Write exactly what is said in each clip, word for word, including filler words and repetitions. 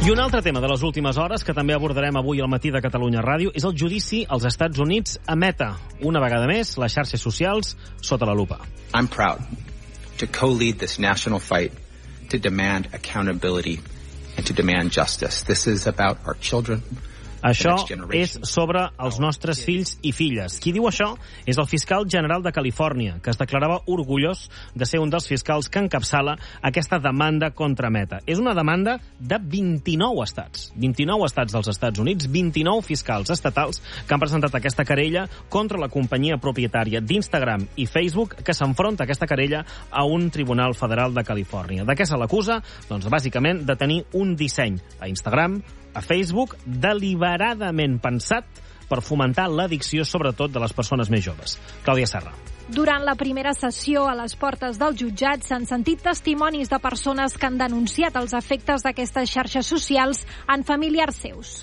I un altre tema de les últimes hores, que també abordarem avui al matí de Catalunya Ràdio, és el judici als Estats Units a Meta. Una vegada més, les xarxes socials sota la lupa. I'm proud to co-lead this national fight to demand accountability and to demand justice. This is about our children. Això és sobre els nostres fills i filles. Qui diu això és el fiscal general de Califòrnia, que es declarava orgullós de ser un dels fiscals que encapçala aquesta demanda contra Meta. És una demanda de vint-i-nou estats. vint-i-nou estats dels Estats Units, vint-i-nou fiscals estatals que han presentat aquesta querella contra la companyia propietària d'Instagram i Facebook, que s'enfronta aquesta querella a un tribunal federal de Califòrnia. De què se l'acusa? Doncs bàsicament de tenir un disseny a Instagram, a Facebook, deliberadament pensat per fomentar l'addicció, sobretot de les persones més joves. Clàudia Serra. Durant la primera sessió a les portes del jutjat s'han sentit testimonis de persones que han denunciat els efectes d'aquestes xarxes socials en familiars seus.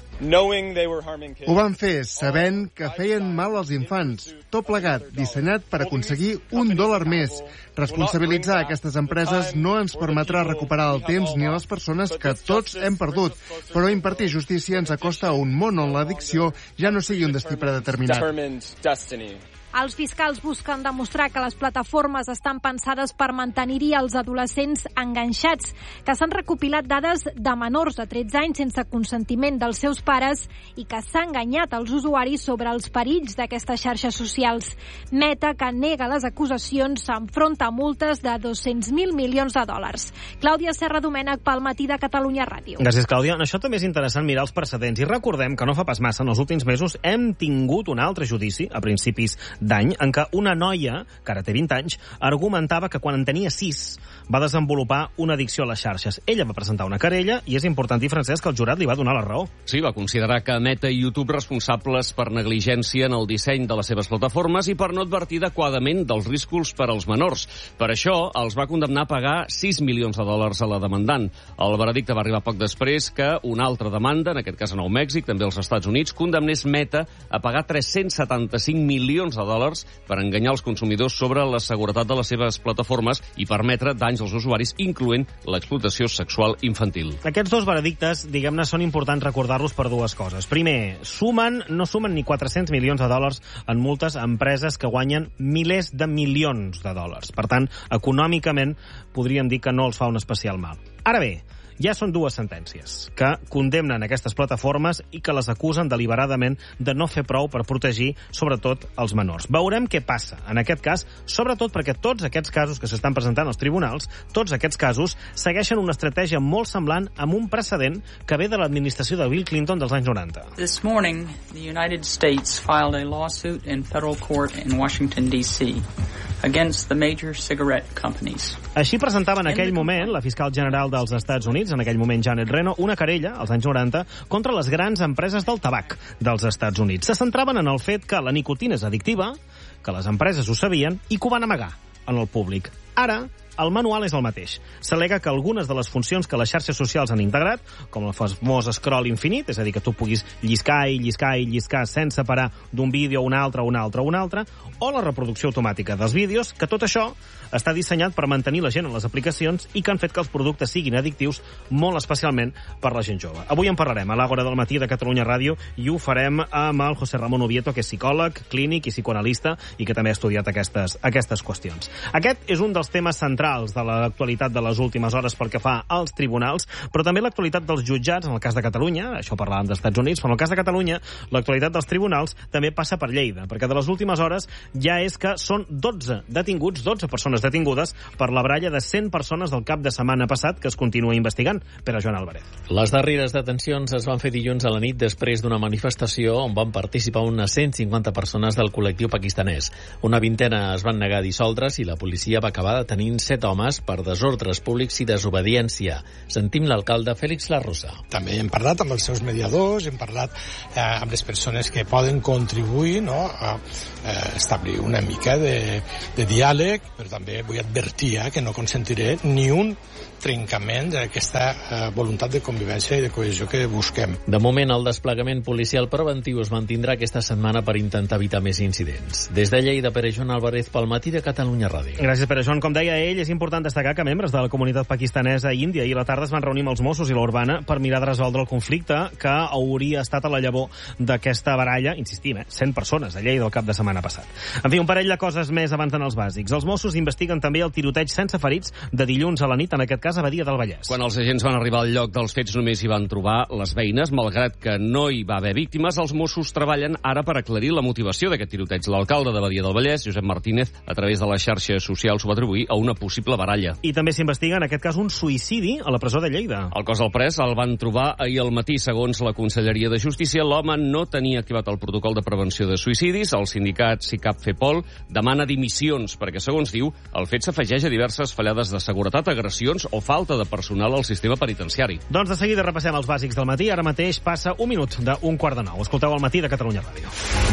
Ho van fer sabent que feien mal als infants. Tot plegat, dissenyat per aconseguir un dòlar més. Responsabilitzar aquestes empreses no ens permetrà recuperar el temps ni a les persones que tots hem perdut, però impartir justícia ens acosta a un món on l'addicció ja no sigui un destí predeterminat. Els fiscals busquen demostrar que les plataformes estan pensades per mantenir-hi els adolescents enganxats, que s'han recopilat dades de menors de tretze anys sense consentiment dels seus pares i que s'ha enganyat els usuaris sobre els perills d'aquestes xarxes socials. Meta, que nega les acusacions, s'enfronta a multes de dos-cents mil milions de dòlars. Clàudia Serra Domènech, pel matí de Catalunya Ràdio. Gràcies, Clàudia. En això també és interessant mirar els precedents i recordem que no fa pas massa, en els últims mesos, hem tingut un altre judici, a principis d'any, en què una noia, que ara té vint anys, argumentava que quan en tenia sis va desenvolupar una addicció a les xarxes. Ella va presentar una querella i és important dir, Francesc, que el jurat li va donar la raó. Sí, va considerar que Meta i YouTube responsables per negligència en el disseny de les seves plataformes i per no advertir adequadament dels riscos per als menors. Per això els va condemnar a pagar sis milions de dòlars a la demandant. El veredicte va arribar poc després que una altra demanda, en aquest cas a Nou Mèxic, també als Estats Units, condemnés Meta a pagar tres-cents setanta-cinc milions de dòlars per enganyar els consumidors sobre la seguretat de les seves plataformes i permetre danys als usuaris, incloent l'explotació sexual infantil. Aquests dos veredictes, diguem-ne, són importants recordar-los per dues coses. Primer, sumen, no sumen ni quatre-cents milions de dòlars en multes a empreses que guanyen milers de milions de dòlars. Per tant, econòmicament, podríem dir que no els fa un especial mal. Ara bé, ja són dues sentències que condemnen aquestes plataformes i que les acusen deliberadament de no fer prou per protegir, sobretot, els menors. Veurem què passa en aquest cas, sobretot perquè tots aquests casos que s'estan presentant als tribunals, tots aquests casos, segueixen una estratègia molt semblant amb un precedent que ve de l'administració de Bill Clinton dels anys noranta. This morning, the United States filed a lawsuit in federal court in Washington, D C against the major cigarette companies. Així presentava en aquell moment la fiscal general dels Estats Units, en aquell moment Janet Reno, una querella, als anys noranta, contra les grans empreses del tabac dels Estats Units. Se centraven en el fet que la nicotina és addictiva, que les empreses ho sabien i que ho van amagar en el públic. Ara, el manual és el mateix. S'al·lega que algunes de les funcions que les xarxes socials han integrat, com el famós scroll infinit, és a dir, que tu puguis lliscar i lliscar i lliscar sense parar d'un vídeo a un altre, a un altre, a un altre, o la reproducció automàtica dels vídeos, que tot això està dissenyat per mantenir la gent en les aplicacions i que han fet que els productes siguin addictius, molt especialment per la gent jove. Avui en parlarem a l'Àgora del matí de Catalunya Ràdio i ho farem amb el José Ramón Ovieto, que és psicòleg, clínic i psicoanalista i que també ha estudiat aquestes, aquestes qüestions. Aquest és un dels temes centrals de l'actualitat de les últimes hores pel que fa als tribunals, però també l'actualitat dels jutjats, en el cas de Catalunya, això parlàvem dels Estats Units, però en el cas de Catalunya, l'actualitat dels tribunals també passa per Lleida, perquè de les últimes hores ja és que són dotze detinguts, dotze persones detingudes per la baralla de cent persones del cap de setmana passat que es continua investigant. Pere Joan Álvarez. Les darreres detencions es van fer dilluns a la nit després d'una manifestació on van participar unes cent cinquanta persones del col·lectiu pakistanès. Una vintena es van negar a dissoldre's i la policia va acabar detenint set homes per desordres públics i desobediència. Sentim l'alcalde Félix La Rosa. També hem parlat amb els seus mediadors, hem parlat eh, amb les persones que poden contribuir, no, a eh, establir una mica de, de diàleg, però també vull advertir eh, que no consentiré ni un trencament d'aquesta eh, voluntat de convivència i de cohesió que busquem. De moment, el desplegament policial preventiu es mantindrà aquesta setmana per intentar evitar més incidents. Des de Lleida, Pere Joan Álvarez, pel matí de Catalunya Ràdio. Gràcies, Pere Joan. Com deia ell, és important destacar que membres de la comunitat pakistanesa i índia i a la tarda es van reunir amb els Mossos i la Urbana per mirar de resoldre el conflicte que hauria estat a la llavor d'aquesta baralla, insistim, eh, cent persones a Lleida el cap de setmana passat. En fi, un parell de coses més abans d'anar als bàsics. Els Mossos investiguen també el tiroteig sense ferits de dilluns a la nit, en aquest cas a Badia del Vallès. Quan els agents van arribar al lloc dels fets només hi van trobar les veïnes, malgrat que no hi va haver víctimes, els Mossos treballen ara per aclarir la motivació d'aquest tiroteig. L'alcalde de Badia del Vallès, Josep Martínez, a través de les xarxes socials ho va atribuir a una possible baralla. I també s'investiga, en aquest cas, un suïcidi a la presó de Lleida. El cos del pres el van trobar ahir al matí. Segons la Conselleria de Justícia, l'home no tenia activat el protocol de prevenció de suïcidis. El sindicat SICAP FEPOL demana dimissions perquè, segons diu, el fet s'afegeix a diverses fallades de seguretat, agressions o falta de personal al sistema penitenciari. Doncs de seguida repassem els bàsics del matí. Ara mateix passa un minut d'un quart de nou. Escolteu el matí de Catalunya Ràdio.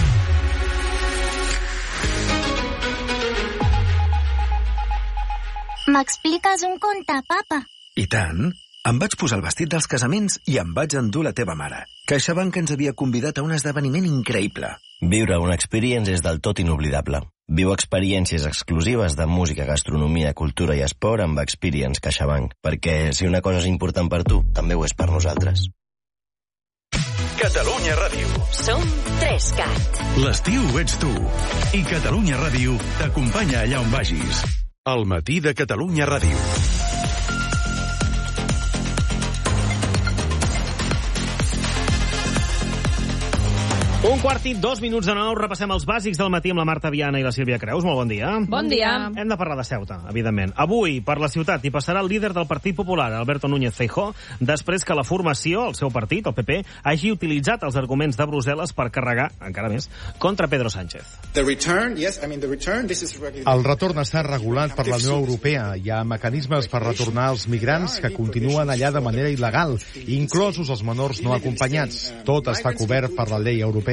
M'expliques un conte, papa? I tant. Em vaig posar el vestit dels casaments i em vaig endur la teva mare. CaixaBank ens havia convidat a un esdeveniment increïble. Viure una experience és del tot inoblidable. Viu experiències exclusives de música, gastronomia, cultura i esport amb Experience CaixaBank, perquè si una cosa és important per tu, també ho és per nosaltres. Catalunya Ràdio. Som tres cat. L'estiu ets tu. I Catalunya Ràdio t'acompanya allà on vagis. El matí de Catalunya Ràdio. Un quart i dos minuts de nou, repassem els bàsics del matí amb la Marta Viana i la Sílvia Creus. Molt bon dia. Bon dia. Hem de parlar de Ceuta, evidentment. Avui, per la ciutat, hi passarà el líder del Partit Popular, Alberto Núñez Feijóo, després que la formació, el seu partit, el P P, hagi utilitzat els arguments de Brussel·les per carregar, encara més, contra Pedro Sánchez. El retorn està regulat per la Unió Europea. Hi ha mecanismes per retornar els migrants que continuen allà de manera il·legal, inclosos els menors no acompanyats. Tot està cobert per la llei europea.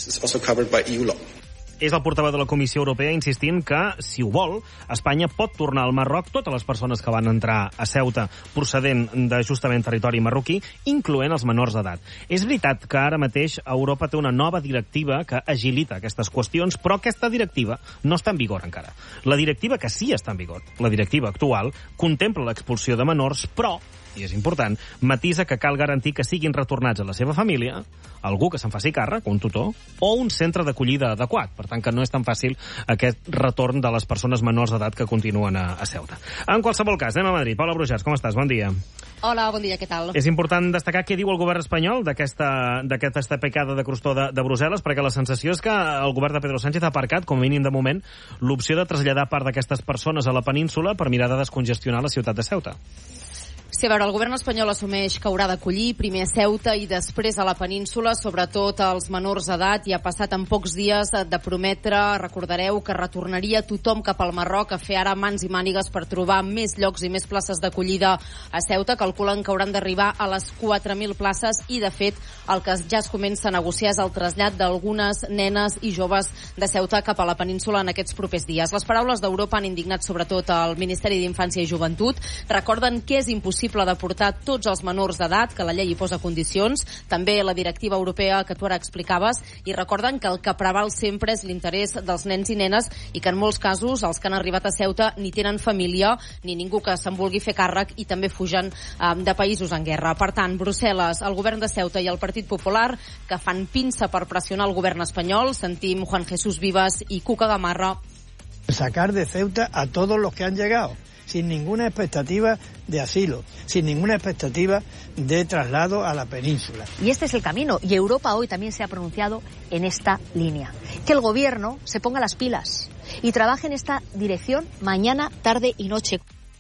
És el portaveu de la Comissió Europea insistint que, si ho vol, Espanya pot tornar al Marroc totes les persones que van entrar a Ceuta procedent de justament territori marroquí, incloent els menors d'edat. És veritat que ara mateix Europa té una nova directiva que agilita aquestes qüestions, però aquesta directiva no està en vigor encara. La directiva que sí està en vigor, la directiva actual, contempla l'expulsió de menors, però, i és important, matisa que cal garantir que siguin retornats a la seva família, algú que se'n faci càrrec, un tutor, o un centre d'acollida adequat. Per tant, que no és tan fàcil aquest retorn de les persones menors d'edat que continuen a, a Ceuta. En qualsevol cas, anem a Madrid. Paula Brujats, com estàs? Bon dia. Hola, bon dia, què tal? És important destacar què diu el govern espanyol d'aquesta d'aquesta pecada de crostó de, de Brussel·les, perquè la sensació és que el govern de Pedro Sánchez ha aparcat, com a mínim de moment, l'opció de traslladar part d'aquestes persones a la península per mirar de descongestionar la ciutat de Ceuta. Sí, a veure, el govern espanyol assumeix que haurà d'acollir primer a Ceuta i després a la península, sobretot als menors d'edat, i ha passat en pocs dies de prometre, recordareu, que retornaria tothom cap al Marroc a fer ara mans i mànigues per trobar més llocs i més places d'acollida a Ceuta. Calculen que hauran d'arribar a les quatre mil places i, de fet, el que ja es comença a negociar és el trasllat d'algunes nenes i joves de Ceuta cap a la península en aquests propers dies. Les paraules d'Europa han indignat sobretot el Ministeri d'Infància i Joventut. Recorden que és impossible de portar tots els menors d'edat, que la llei hi posa condicions, també la directiva europea que tu ara explicaves, i recorden que el que preval sempre és l'interès dels nens i nenes i que en molts casos els que han arribat a Ceuta ni tenen família ni ningú que se'n vulgui fer càrrec i també fugen eh, de països en guerra. Per tant, Brussel·les, el govern de Ceuta i el Partit Popular que fan pinça per pressionar el govern espanyol. Sentim Juan Jesús Vivas i Cuca Gamarra. Sacar de Ceuta a todos los que han llegado, sin ninguna expectativa de asilo, sin ninguna expectativa de traslado a la península. Y este es el camino, y Europa hoy también se ha pronunciado en esta línea. Que el gobierno se ponga las pilas y trabaje en esta dirección mañana, tarde y noche.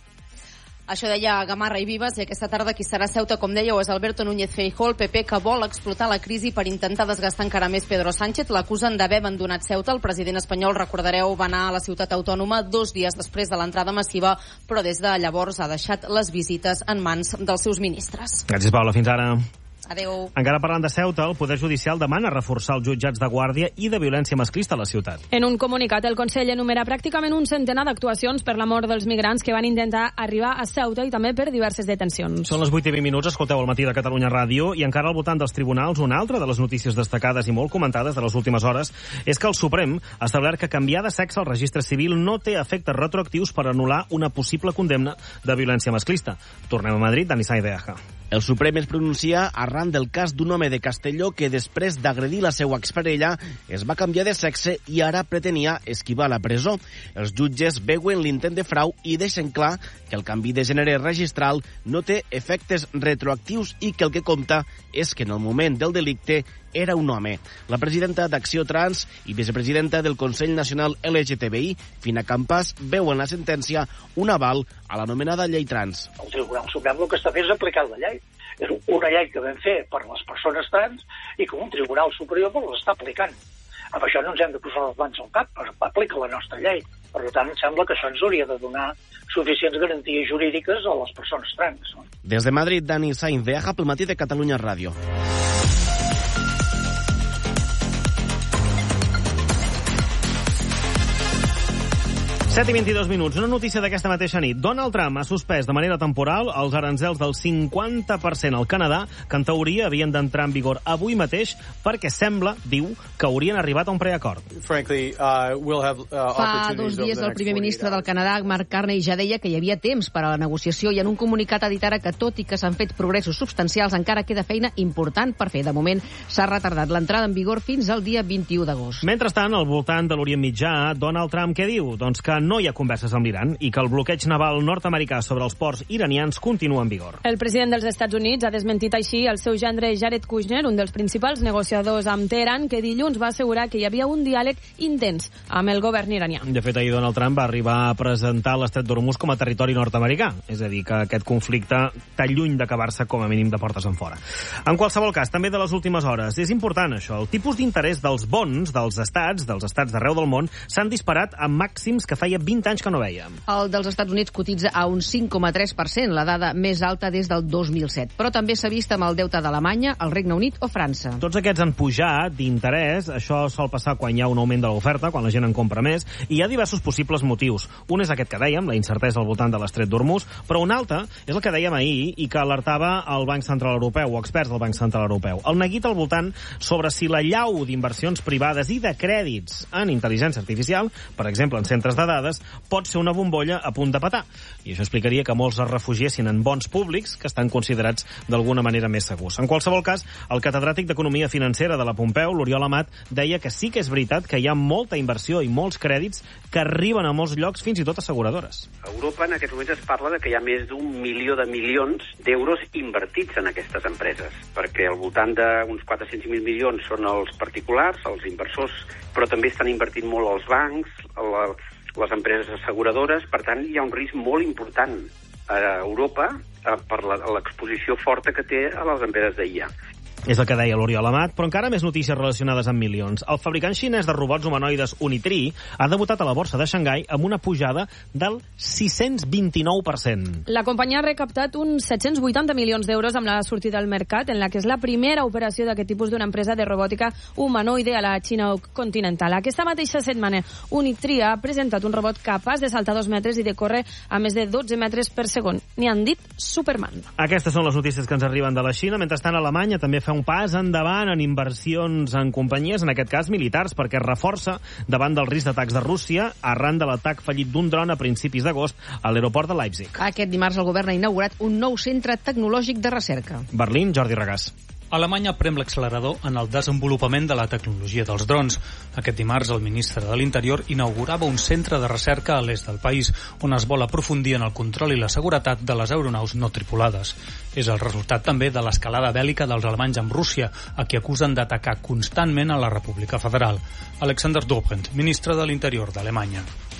Això deia Gamarra i Vivas, i aquesta tarda qui serà a Ceuta, com dèieu, és Alberto Núñez Feijóo, el P P, que vol explotar la crisi per intentar desgastar encara més Pedro Sánchez. L'acusen d'haver abandonat Ceuta. El president espanyol, recordareu, va anar a la ciutat autònoma dos dies després de l'entrada massiva, però des de llavors ha deixat les visites en mans dels seus ministres. Gràcies, Paula. Fins ara. Adéu. Encara parlant de Ceuta, el Poder Judicial demana reforçar els jutjats de guàrdia i de violència masclista a la ciutat. En un comunicat, el Consell enumera pràcticament un centenar d'actuacions per la mort dels migrants que van intentar arribar a Ceuta i també per diverses detencions. Són les vuit i vint minuts, escolteu el matí de Catalunya Ràdio, i encara al voltant dels tribunals, una altra de les notícies destacades i molt comentades de les últimes hores és que el Suprem ha establert que canviar de sexe al registre civil no té efectes retroactius per anul·lar una possible condemna de violència masclista. Tornem a Madrid, Dani Sainz de Aja. El Suprem es pronuncia arran del cas d'un home de Castelló que després d'agredir la seva exparella es va canviar de sexe i ara pretenia esquivar la presó. Els jutges veuen l'intent de frau i deixen clar que el canvi de gènere registral no té efectes retroactius i que el que compta és que en el moment del delicte era un home. La presidenta d'Acció Trans i vicepresidenta del Consell Nacional L G T B I, Fina Campas, veu en la sentència un aval a l'anomenada llei trans. El Tribunal Suprem el que està fent és aplicar la llei. És una llei que vam fer per les persones trans i que un Tribunal Superior l'està aplicant. Amb això no ens hem de posar les mans al cap, aplica la nostra llei. Per tant, em sembla que això ens hauria de donar suficients garanties jurídiques a les persones trans. No? Des de Madrid, Dani Sainz de Aja, pel matí de Catalunya Ràdio. set i vint-i-dos minuts. Una notícia d'aquesta mateixa nit. Donald Trump ha suspès de manera temporal els aranzels del cinquanta per cent al Canadà, que en teoria havien d'entrar en vigor avui mateix, perquè sembla, diu, que haurien arribat a un preacord. Frankly, uh, we'll have, uh, Fa dos dies el primer ministre del Canadà, Mark Carney, ja deia que hi havia temps per a la negociació i en un comunicat ha dit ara que tot i que s'han fet progressos substancials, encara queda feina important per fer. De moment s'ha retardat l'entrada en vigor fins al dia vint-i-u d'agost. Mentrestant, al voltant de l'Orient Mitjà, Donald Trump què diu? Doncs que no hi ha converses amb l'Iran i que el bloqueig naval nord-americà sobre els ports iranians continua en vigor. El president dels Estats Units ha desmentit així el seu gendre Jared Kushner, un dels principals negociadors amb Teheran, que dilluns va assegurar que hi havia un diàleg intens amb el govern iranià. De fet, ahir Donald Trump va arribar a presentar l'Estret d'Hormuz com a territori nord-americà, és a dir, que aquest conflicte està lluny d'acabar-se com a mínim de portes enfora. En qualsevol cas, també de les últimes hores, és important això, el tipus d'interès dels bons dels estats, dels estats d'arreu del món, s'han disparat a màxims que feia vint anys que no veiem. El dels Estats Units cotitza a un cinc coma tres per cent, la dada més alta des del dos mil set. Però també s'ha vist amb el deute d'Alemanya, el Regne Unit o França. Tots aquests han pujat d'interès. Això sol passar quan hi ha un augment de l'oferta, quan la gent en compra més, i hi ha diversos possibles motius. Un és aquest que dèiem, la incertesa al voltant de l'Estret d'Hormuz, però un altre és el que dèiem ahir i que alertava el Banc Central Europeu o experts del Banc Central Europeu. El neguit al voltant sobre si la llau d'inversions privades i de crèdits en intel·ligència artificial, per exemple en centres de dades, pot ser una bombolla a punt de petar. I això explicaria que molts es refugiessin en bons públics que estan considerats d'alguna manera més segurs. En qualsevol cas, el catedràtic d'Economia Financera de la Pompeu, l'Oriol Amat, deia que sí que és veritat que hi ha molta inversió i molts crèdits que arriben a molts llocs, fins i tot asseguradores. A Europa en aquests moments es parla de que hi ha més d'un milió de milions d'euros invertits en aquestes empreses, perquè al voltant d'uns quatre-cents mil milions són els particulars, els inversors, però també estan invertint molt els bancs, la les empreses asseguradores. Per tant, hi ha un risc molt important a Europa per l'exposició forta que té a les empreses d'I A. És el que deia l'Oriol Amat, però encara més notícies relacionades amb milions. El fabricant xinès de robots humanoides Unitree ha debutat a la borsa de Xangai amb una pujada del sis-cents vint-i-nou per cent. La companyia ha recaptat uns set-cents vuitanta milions d'euros amb la sortida al mercat, en la que és la primera operació d'aquest tipus d'una empresa de robòtica humanoide a la Xina continental. Aquesta mateixa setmana, Unitree ha presentat un robot capaç de saltar dos metres i de córrer a més de dotze metres per segon. N'hi han dit Superman. Aquestes són les notícies que ens arriben de la Xina. Mentrestant, Alemanya també fa un pas endavant en inversions en companyies, en aquest cas militars, perquè es reforça davant del risc d'atacs de Rússia arran de l'atac fallit d'un dron a principis d'agost a l'aeroport de Leipzig. Aquest dimarts el govern ha inaugurat un nou centre tecnològic de recerca. Berlín, Jordi Regàs. Alemanya prem l'accelerador en el desenvolupament de la tecnologia dels drons. Aquest dimarts el ministre de l'Interior inaugurava un centre de recerca a l'est del país, on es vol aprofundir en el control i la seguretat de les aeronaus no tripulades. És el resultat també de l'escalada bèl·lica dels alemanys amb Rússia, a qui acusen d'atacar constantment a la República Federal. Alexander Dobrindt, ministre de l'Interior d'Alemanya.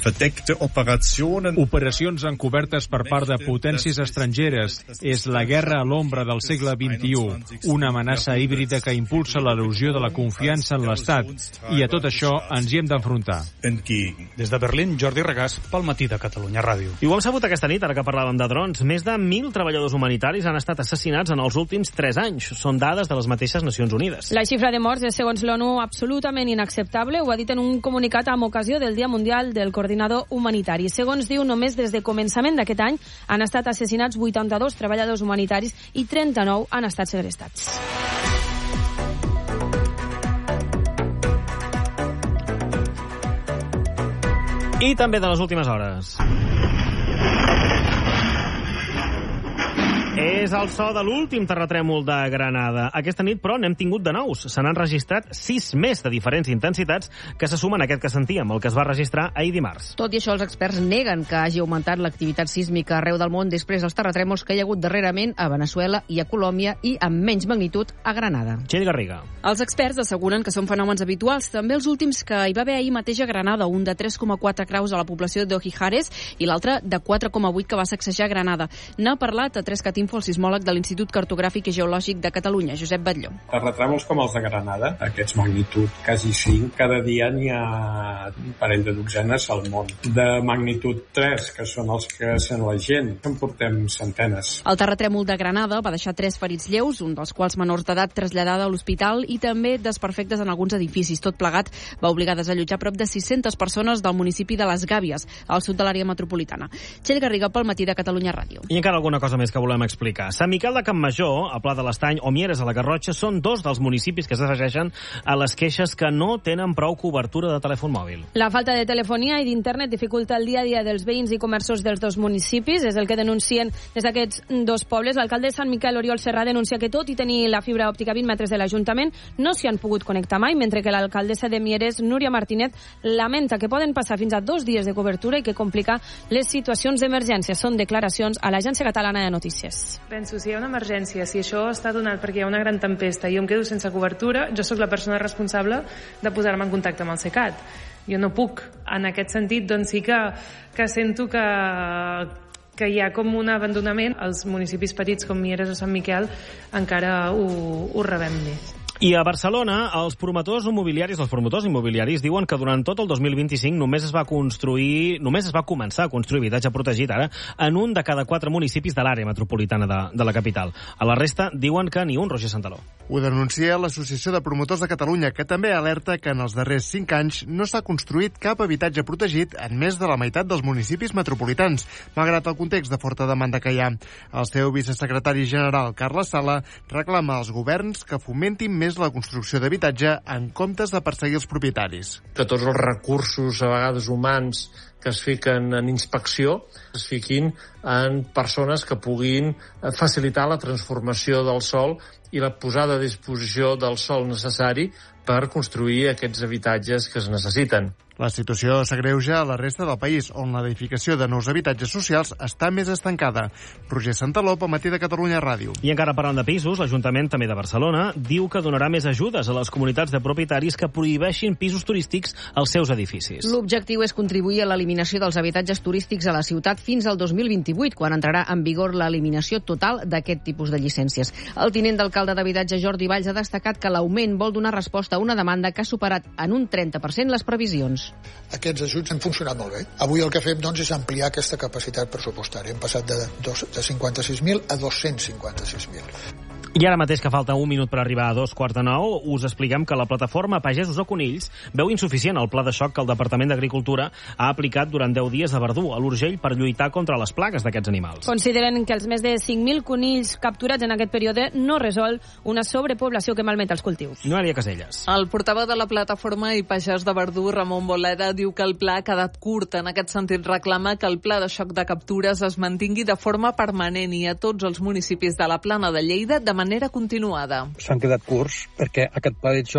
Verdeckte Operationen. Operacions encobertes per part de potències estrangeres. És la guerra a l'ombra del segle vint-i-u. Una amenaça híbrida que impulsa l'erosió de la confiança en l'Estat. I a tot això ens hi hem d'enfrontar. Des de Berlín, Jordi Regàs, pel Matí de Catalunya Ràdio. I ho hem sabut aquesta nit, ara que parlàvem de drons. Més de mil treballadors humanitaris han estat assassinats en els últims tres anys. Són dades de les mateixes Nacions Unides. La xifra de morts és, segons l'ONU, absolutament inacceptable. Ho ha dit en un comunicat amb ocasió del Dia Mundial del Coordinador Humanitari. Segons diu, només des de començament d'aquest any han estat assassinats vuitanta-dos treballadors humanitaris i trenta-nou han estat segrestats. I també de les últimes hores. És el so de l'últim terratrèmol de Granada. Aquesta nit, però, n'hem tingut de nous. Se n'han registrat sis més de diferents intensitats que se sumen a aquest que sentíem, el que es va registrar ahir dimarts. Tot i això, els experts neguen que hagi augmentat l'activitat sísmica arreu del món després dels terratrèmols que hi ha hagut darrerament a Veneçuela i a Colòmbia i amb menys magnitud a Granada. Txell Garriga. Els experts asseguren que són fenòmens habituals, també els últims que hi va haver ahir mateix a Granada, un de tres coma quatre graus a la població d'Ojijares i l'altre de quatre coma vuit que va sacsejar Granada. N'ha parlat a Tres Catinfo, el sismòleg de l'Institut Cartogràfic i Geològic de Catalunya, Josep Batlló. Terratrèmols com els de Granada, aquests magnitud quasi cinc, cada dia n'hi ha un parell de dotzenes al món. De magnitud tres, que són els que sent la gent, en portem centenes. El terratrèmol de Granada va deixar tres ferits lleus, un dels quals menors d'edat traslladada a l'hospital i també desperfectes en alguns edificis. Tot plegat va obligar a desallotjar prop de sis-centes persones del municipi de Les Gàbies, al sud de l'àrea metropolitana. Txell Garriga, pel Matí de Catalunya Ràdio. I encara alguna cosa més que volem explicar. Sant Miquel de Campmajor, a Pla de l'Estany o Mieres a la Garrotxa són dos dels municipis que s'afegeixen a les queixes que no tenen prou cobertura de telèfon mòbil. La falta de telefonia i d'internet dificulta el dia a dia dels veïns i comerços dels dos municipis. És el que denuncien des d'aquests dos pobles. L'alcalde de Sant Miquel, Oriol Serrà, denuncia que tot i tenir la fibra òptica a vint metres de l'Ajuntament no s'hi han pogut connectar mai, mentre que l'alcaldessa de Mieres, Núria Martínez, lamenta que poden passar fins a dos dies de cobertura i que complica les situacions d'emergència. Són declaracions a l'Agència Catalana de Notícies. Penso, si hi ha una emergència, si això està donat perquè hi ha una gran tempesta i jo em quedo sense cobertura, jo sóc la persona responsable de posar-me en contacte amb el SECAT. Jo no puc. En aquest sentit, doncs sí que, que sento que, que hi ha com un abandonament. Els municipis petits com Mieres o Sant Miquel encara ho, ho rebem més. I a Barcelona, els promotors immobiliaris, els promotors immobiliaris diuen que durant tot el dos mil vint-i-cinc només es va construir, només es va començar a construir habitatge protegit ara en un de cada quatre municipis de l'àrea metropolitana de, de la capital. A la resta diuen que ni un. Roger Santaló. Ho denuncia l'Associació de Promotors de Catalunya, que també alerta que en els darrers cinc anys no s'ha construït cap habitatge protegit en més de la meitat dels municipis metropolitans, malgrat el context de forta demanda que hi ha. El seu vicesecretari general, Carles Sala, reclama als governs que fomentin més la construcció d'habitatge en comptes de perseguir els propietaris. Que tots els recursos, a vegades humans, que es fiquen en inspecció, es fiquin en persones que puguin facilitar la transformació del sòl i la posada a disposició del sòl necessari per construir aquests habitatges que es necessiten. La situació s'agreuja a la resta del país, on l'edificació de nous habitatges socials està més estancada. Roger Santaló, pel Matí de Catalunya Ràdio. I encara parlant de pisos, l'Ajuntament també de Barcelona diu que donarà més ajudes a les comunitats de propietaris que prohibeixin pisos turístics als seus edificis. L'objectiu és contribuir a l'eliminació dels habitatges turístics a la ciutat fins al dos mil vint-i-vuit, quan entrarà en vigor l'eliminació total d'aquest tipus de llicències. El tinent d'alcalde d'habitatge, Jordi Valls, ha destacat que l'augment vol donar resposta a una demanda que ha superat en un trenta per cent les previsions. Aquests ajuts han funcionat molt bé. Avui el que fem, doncs, és ampliar aquesta capacitat pressupostària. Hem passat de, dos, de cinquanta-sis mil a dos-cents cinquanta-sis mil. I ara mateix, que falta un minut per arribar a dos quarts de nou, us expliquem que la plataforma Pagesos o Conills veu insuficient el pla de xoc que el Departament d'Agricultura ha aplicat durant deu dies a Verdú, a l'Urgell, per lluitar contra les plagues d'aquests animals. Consideren que els més de cinc mil conills capturats en aquest període no resol una sobrepoblació que malmet els cultius. Noelia Caselles. El portaveu de la plataforma i pagès de Verdú, Ramon Boleda, diu que el pla ha quedat curt. En aquest sentit, reclama que el pla de xoc de captures es mantingui de forma permanent i a tots els municipis de la Plana de Lleida de manera continuada. S'han quedat curts perquè aquest pla de xoc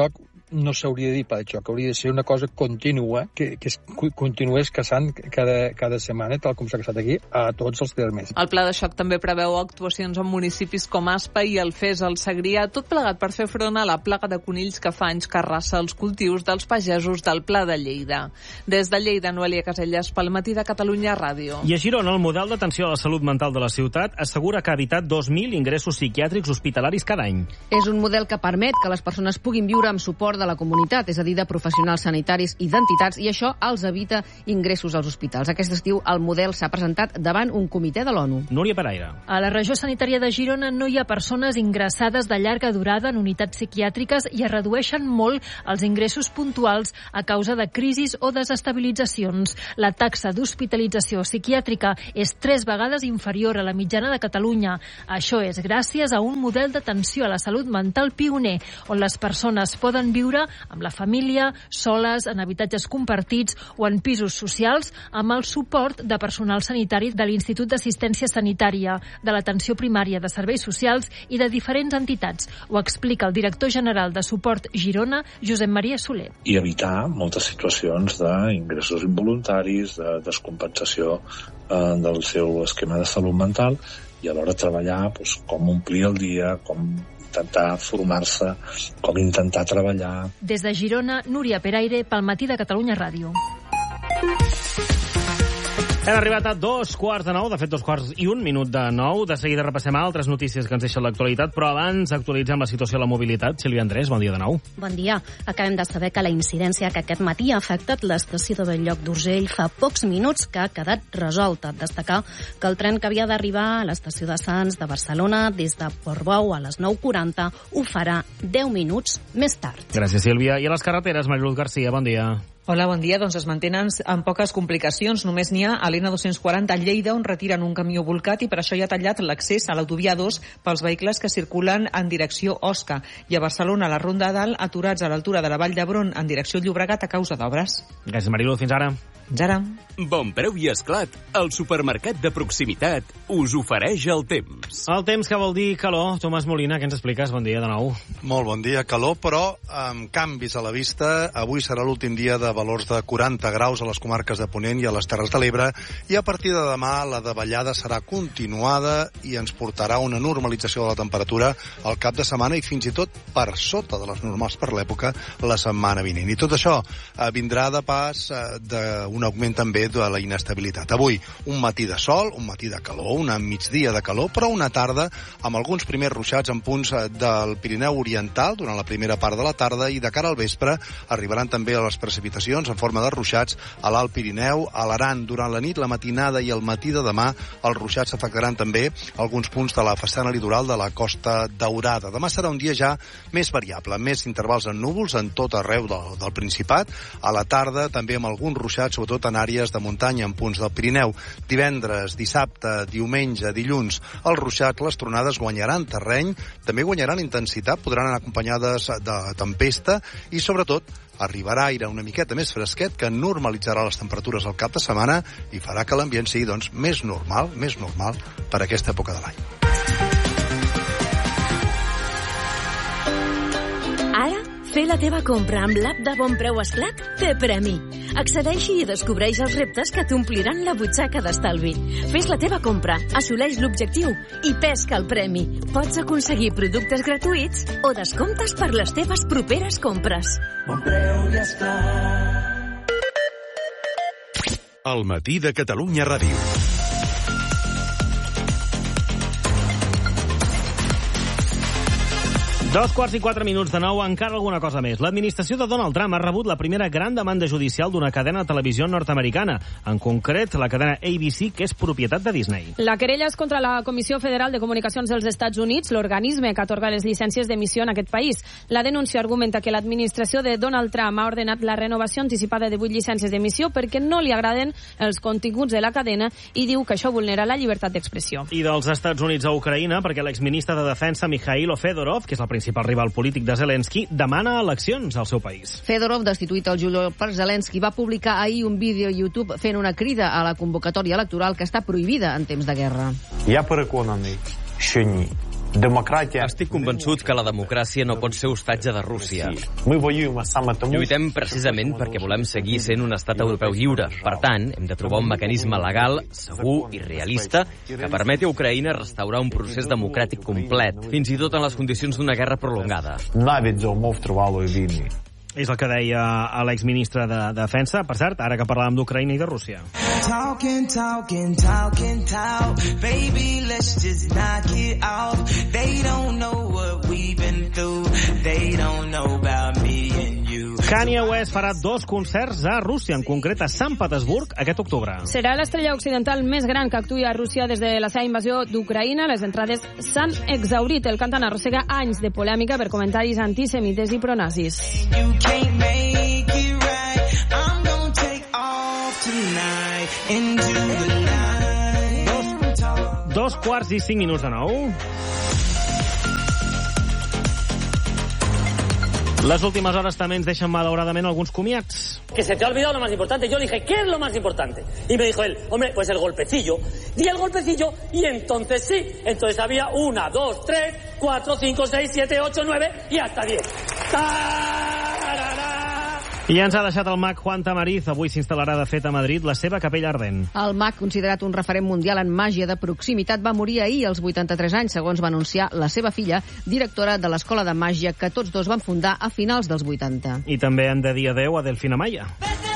no s'hauria de dir pla de xoc, hauria de ser una cosa contínua, que, que es continués caçant cada, cada setmana, tal com s'ha caçat aquí, a tots els termes. El pla de xoc també preveu actuacions en municipis com Aspa i Alfés, al Segrià, tot plegat per fer front a la plaga de conills que fa anys que arrasa els cultius dels pagesos del Pla de Lleida. Des de Lleida, Noelia Casellas, pel Matí de Catalunya Ràdio. I a Girona, el model d'atenció a la salut mental de la ciutat assegura que ha evitat dos mil ingressos psiquiàtrics hospitalaris cada any. És un model que permet que les persones puguin viure amb suport de la comunitat, és a dir, de professionals sanitaris i d'entitats, i això els evita ingressos als hospitals. Aquest estiu el model s'ha presentat davant un comitè de l'ONU. Núria Peraire. A la regió sanitària de Girona no hi ha persones ingressades de llarga durada en unitats psiquiàtriques i es redueixen molt els ingressos puntuals a causa de crisis o desestabilitzacions. La taxa d'hospitalització psiquiàtrica és tres vegades inferior a la mitjana de Catalunya. Això és gràcies a un model d'atenció a la salut mental pioner, on les persones poden viure amb la família, soles, en habitatges compartits o en pisos socials, amb el suport de personal sanitari de l'Institut d'Assistència Sanitària, de l'Atenció Primària de Serveis Socials i de diferents entitats. Ho explica el director general de Suport Girona, Josep Maria Soler. I evitar moltes situacions d'ingressos involuntaris, de descompensació eh, del seu esquema de salut mental, i alhora treballar doncs, com omplir el dia, com intentar formar-se, com intentar treballar. Des de Girona, Núria Peraire, pel Matí de Catalunya Ràdio. Hem arribat a dos quarts de nou, de fet dos quarts i un minut de nou. De seguida repassem altres notícies que ens deixen l'actualitat, però abans actualitzem la situació de la mobilitat. Sílvia Andrés, bon dia de nou. Bon dia. Acabem de saber que la incidència que aquest matí ha afectat l'estació de Bell-lloc d'Urgell fa pocs minuts que ha quedat resolta. Destacar que el tren que havia d'arribar a l'estació de Sants de Barcelona des de Portbou a les nou quaranta ho farà deu minuts més tard. Gràcies, Sílvia. I a les carreteres, Mariluz Garcia, bon dia. Hola, bon dia. Doncs es mantenen amb poques complicacions. Només n'hi ha a l'N dos-cents quaranta a Lleida, on retiren un camió volcat i per això hi ha tallat l'accés a l'autovia dos pels vehicles que circulen en direcció Osca. I a Barcelona, a la Ronda Dalt, aturats a l'altura de la Vall d'Hebron en direcció Llobregat a causa d'obres. Gràcies, Mariluz. Fins ara. Fins ara. Bon preu i esclat. El supermercat de proximitat us ofereix el temps. El temps que vol dir calor. Tomàs Molina, què ens expliques? Bon dia de nou. Molt bon dia. Calor, però amb canvis a la vista. Avui serà l'últim dia de valors de quaranta graus a les comarques de Ponent i a les Terres de l'Ebre, i a partir de demà la davallada serà continuada i ens portarà una normalització de la temperatura al cap de setmana i fins i tot per sota de les normals per l'època la setmana vinent. I tot això eh, vindrà de pas eh, d'un augment també de la inestabilitat. Avui un matí de sol, un matí de calor, una migdia de calor, però una tarda amb alguns primers ruixats en punts del Pirineu Oriental durant la primera part de la tarda, i de cara al vespre arribaran també les precipitacions en forma de ruixats a l'Alt Pirineu, a l'Aran. Durant la nit, la matinada i el matí de demà, els ruixats afectaran també alguns punts de la façana litoral de la Costa Daurada. Demà serà un dia ja més variable, més intervals en núvols en tot arreu del, del Principat. A la tarda, també amb alguns ruixats, sobretot en àrees de muntanya, en punts del Pirineu. Divendres, dissabte, diumenge, dilluns, els ruixats, les tronades guanyaran terreny, també guanyaran intensitat, podran anar acompanyades de tempesta i, sobretot, arribarà aire una miqueta més fresquet que normalitzarà les temperatures al cap de setmana i farà que l'ambient sigui, doncs, més normal, més normal per a aquesta època de l'any. Ara, fer la teva compra amb l'app de Bon Preu Esclat té premi. Accedeixi i descobreix els reptes que t'ompliran la butxaca d'estalvi. Fes la teva compra, assoleix l'objectiu i pesca el premi. Pots aconseguir productes gratuïts o descomptes per les teves properes compres. Bon Preu i Esclat. El Matí de Catalunya Ràdio. Dos quarts i quatre minuts de nou, encara alguna cosa més. L'administració de Donald Trump ha rebut la primera gran demanda judicial d'una cadena de televisió nord-americana, en concret la cadena A B C, que és propietat de Disney. La querella és contra la Comissió Federal de Comunicacions dels Estats Units, l'organisme que atorga les llicències d'emissió en aquest país. La denúncia argumenta que l'administració de Donald Trump ha ordenat la renovació anticipada de vuit llicències d'emissió perquè no li agraden els continguts de la cadena i diu que això vulnera la llibertat d'expressió. I dels Estats Units a Ucraïna, perquè l'exministre de Defensa Mikhailo Fedorov, que és la principal rival polític de Zelensky, demana eleccions al seu país. Fedorov, destituït el juliol per Zelensky, va publicar ahir un vídeo a YouTube fent una crida a la convocatòria electoral que està prohibida en temps de guerra. Я переконаний, що ні. Estic convençut que la democràcia no pot ser hostatge de Rússia. Lluitem precisament perquè volem seguir sent un estat europeu lliure. Per tant, hem de trobar un mecanisme legal, segur i realista que permeti a Ucraïna restaurar un procés democràtic complet, fins i tot en les condicions d'una guerra prolongada. És el que deia l'exministre de Defensa, per cert, ara que parlàvem d'Ucraïna i de Rússia. Talking, talking, talking, talk. Baby, let's just knock it off. They don't know what we've been through. They don't know about me and you. Kanye West farà dos concerts a Rússia, en concret a Sant Petersburg, aquest octubre. Serà l'estrella occidental més gran que actuï a Rússia des de la seva invasió d'Ucraïna. Les entrades s'han exhaurit. El cantant arrossega anys de polèmica per comentaris antisemites i pronazis. Dos, dos quarts i cinc minuts de nou. Les últimes hores també ens deixen malauradament alguns comiats. Que se te ha olvidado lo más importante. Yo le dije, ¿qué es lo más importante? Y me dijo él, hombre, pues el golpecillo. Di el golpecillo y entonces sí. Entonces había una, dos, tres, cuatro, cinco, seis, siete, ocho, nueve y hasta diez. ¡Tararara! I ens ha deixat el mag Juan Tamariz. Avui s'instal·larà de fet a Madrid la seva capella ardent. El mag, considerat un referent mundial en màgia de proximitat, va morir ahir als vuitanta-tres anys, segons va anunciar la seva filla, directora de l'Escola de Màgia que tots dos van fundar a finals dels vuitanta. I també han de dir adeu a Delfina Maya.